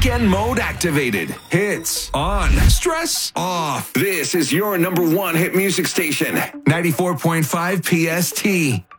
Weekend mode activated. Hits on. Stress off. This is your number one hit music station. 94.5 PST.